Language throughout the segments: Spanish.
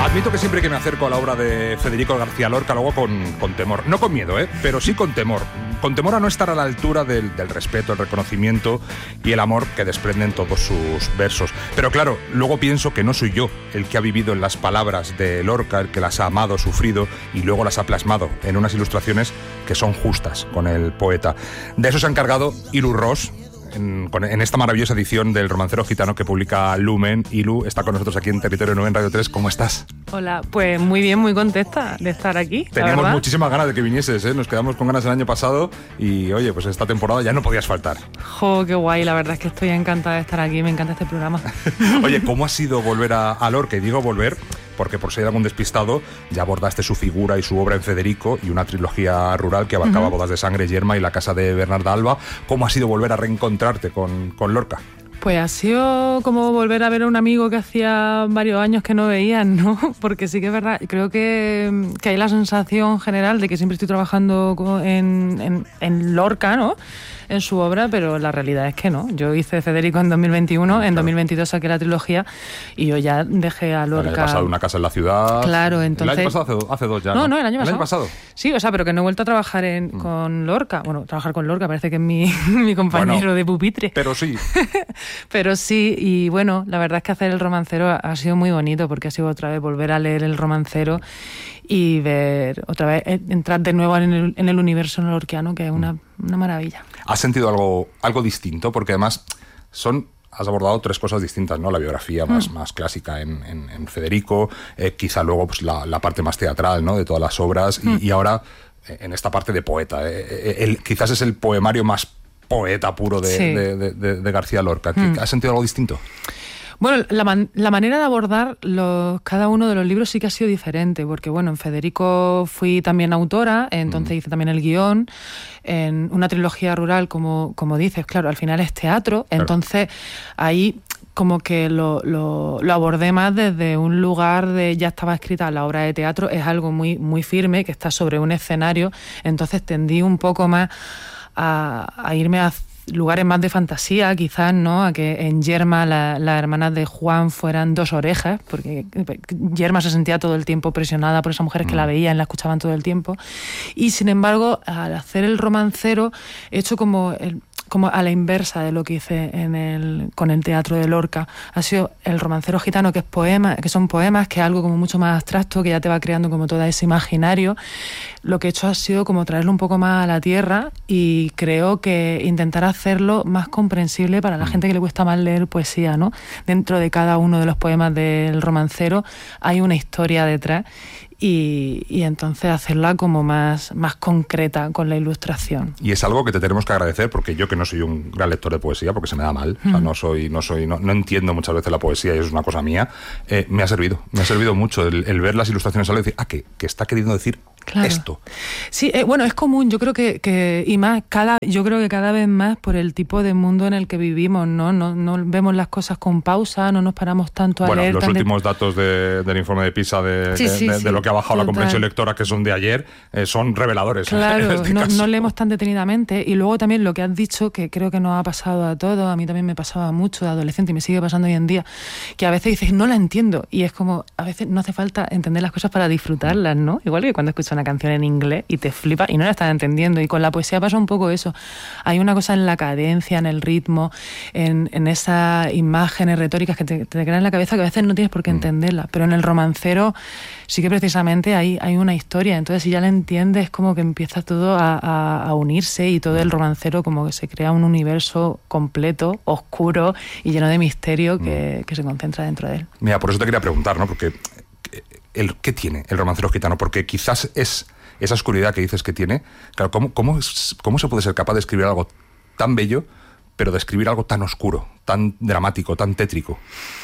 Admito que siempre que me acerco a la obra de Federico García Lorca lo hago con temor. No con miedo, pero sí con temor. Con temor a no estar a la altura del respeto, el reconocimiento y el amor que desprenden todos sus versos. Pero claro, luego pienso que no soy yo el que ha vivido en las palabras de Lorca, el que las ha amado, sufrido y luego las ha plasmado en unas ilustraciones que son justas con el poeta. De eso se ha encargado Ilu Ros, en esta maravillosa edición del Romancero Gitano que publica Lumen. Ilu está con nosotros aquí en Territorio 9 en Radio 3. ¿Cómo estás? Hola, pues muy bien, muy contenta de estar aquí. Teníamos muchísimas ganas de que vinieses, nos quedamos con ganas el año pasado y oye, pues esta temporada ya no podías faltar. ¡Jo, qué guay! La verdad es que estoy encantada de estar aquí, me encanta este programa. Oye, ¿cómo ha sido volver a Lorca? Y digo volver porque por si hay algún despistado, ya abordaste su figura y su obra en Federico y una trilogía rural que abarcaba Bodas de Sangre, Yerma y La Casa de Bernarda Alba. ¿Cómo ha sido volver a reencontrarte con Lorca? Pues ha sido como volver a ver a un amigo que hacía varios años que no veías, ¿no? Porque sí que es verdad, creo que hay la sensación general de que siempre estoy trabajando en Lorca, ¿no? En su obra, pero la realidad es que no. Yo hice Federico en 2021, claro. En 2022 saqué la trilogía y yo ya dejé a Lorca. El año pasado Una casa en la ciudad. Claro, entonces... El año pasado hace dos ya, No, el año pasado. ¿El año pasado? Sí, o sea, pero que no he vuelto a trabajar con Lorca. Bueno, trabajar con Lorca parece que es mi compañero de pupitre. Pero sí. Pero sí, y bueno, la verdad es que hacer el romancero ha sido muy bonito porque ha sido otra vez volver a leer el romancero y ver otra vez, entrar de nuevo en el universo lorquiano, que es una maravilla. ¿Has sentido algo distinto? Porque además has abordado tres cosas distintas, ¿no? La biografía más clásica en Federico, quizá luego pues, la parte más teatral, ¿no? De todas las obras, y ahora en esta parte de poeta. Quizás es el poemario más poeta puro de García Lorca. ¿Has sentido algo distinto? Bueno, la manera de abordar cada uno de los libros sí que ha sido diferente, porque bueno, en Federico fui también autora, entonces hice también el guión, en una trilogía rural, como dices, claro, al final es teatro, claro. Entonces ahí como que lo abordé más desde un lugar de ya estaba escrita la obra de teatro, es algo muy, muy firme, que está sobre un escenario, entonces tendí un poco más a irme a lugares más de fantasía, quizás, ¿no? A que en Yerma las hermanas de Juan fueran dos orejas, porque Yerma se sentía todo el tiempo presionada por esas mujeres que la veían, la escuchaban todo el tiempo. Y sin embargo, al hacer el romancero, he hecho como a la inversa de lo que hice con el teatro de Lorca. Ha sido el romancero gitano, que son poemas, que es algo como mucho más abstracto, que ya te va creando como todo ese imaginario. Lo que he hecho ha sido como traerlo un poco más a la tierra y creo que intentar hacerlo más comprensible para la gente que le cuesta más leer poesía, ¿no? Dentro de cada uno de los poemas del romancero hay una historia detrás y entonces hacerla como más concreta con la ilustración. Y es algo que te tenemos que agradecer, porque yo, que no soy un gran lector de poesía, porque se me da mal, o sea, no entiendo muchas veces la poesía y eso es una cosa mía, me ha servido mucho el ver las ilustraciones y decir, que está queriendo decir claro. Esto. Sí, bueno, es común, yo creo que y más, yo creo que cada vez más por el tipo de mundo en el que vivimos, no vemos las cosas con pausa, no nos paramos tanto a leer. Los últimos datos del informe de PISA de lo que ha bajado la comprensión lectora, que son de ayer, son reveladores. Claro, no leemos tan detenidamente. Y luego también lo que has dicho, que creo que nos ha pasado a todos, a mí también me pasaba mucho de adolescente y me sigue pasando hoy en día, que a veces dices, no la entiendo, y es como, a veces no hace falta entender las cosas para disfrutarlas, ¿no? Igual que cuando escuchas una canción en inglés y te flipa y no la estás entendiendo, y con la poesía pasa un poco eso. Hay una cosa en la cadencia, en el ritmo, en esas imágenes retóricas que te quedan en la cabeza, que a veces no tienes por qué entenderla, pero en el romancero sí que precisamente hay una historia, entonces si ya la entiendes es como que empieza todo a unirse, y todo el romancero como que se crea un universo completo, oscuro y lleno de misterio que se concentra dentro de él. Mira, por eso te quería preguntar, ¿no? Porque ¿qué tiene el romancero gitano? Porque quizás es esa oscuridad que dices que tiene. Claro, ¿cómo se puede ser capaz de escribir algo tan bello, pero de escribir algo tan oscuro, tan dramático, tan tétrico?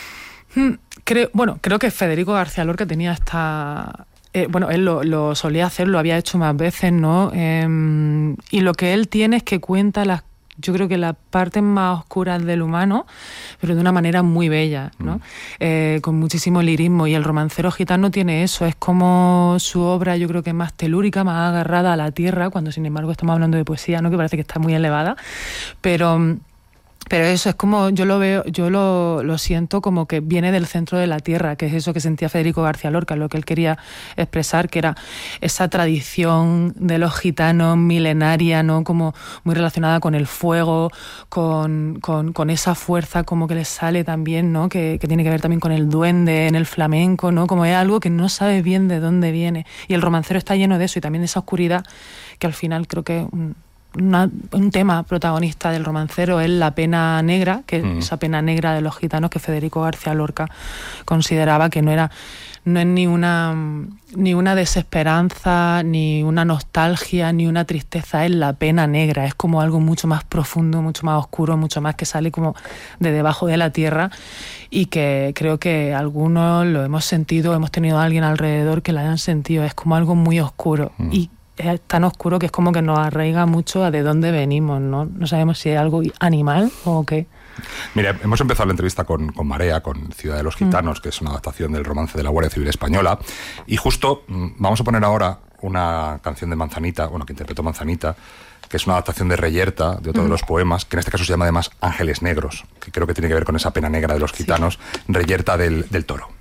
Creo que Federico García Lorca tenía esta... él lo solía hacer, lo había hecho más veces, ¿no? Y lo que él tiene es que cuenta yo creo que las partes más oscuras del humano, pero de una manera muy bella, ¿no? Con muchísimo lirismo. Y el romancero gitano tiene eso, es como su obra, yo creo que más telúrica, más agarrada a la tierra, cuando sin embargo estamos hablando de poesía, ¿no? Que parece que está muy elevada, pero Pero eso es como, yo lo veo, yo lo siento como que viene del centro de la tierra, que es eso que sentía Federico García Lorca, lo que él quería expresar, que era esa tradición de los gitanos milenaria, ¿no? Como muy relacionada con el fuego, con esa fuerza como que les sale también, ¿no? Que tiene que ver también con el duende en el flamenco, ¿no? Como es algo que no sabes bien de dónde viene. Y el romancero está lleno de eso, y también de esa oscuridad, que al final creo que un tema protagonista del romancero es la pena negra, que esa pena negra de los gitanos que Federico García Lorca consideraba que no es ni una desesperanza, ni una nostalgia, ni una tristeza, es la pena negra, es como algo mucho más profundo, mucho más oscuro, mucho más que sale como de debajo de la tierra, y que creo que algunos lo hemos sentido, hemos tenido a alguien alrededor que lo hayan sentido, es como algo muy oscuro, y es tan oscuro que es como que nos arraiga mucho a de dónde venimos, ¿no? No sabemos si es algo animal o qué. Mira, hemos empezado la entrevista con Marea, con Ciudad de los Gitanos, que es una adaptación del romance de la Guardia Civil Española, y justo vamos a poner ahora una canción de Manzanita, bueno, que interpretó Manzanita, que es una adaptación de Reyerta, de otro de los poemas, que en este caso se llama además Ángeles Negros, que creo que tiene que ver con esa pena negra de los gitanos, sí. Reyerta del Toro.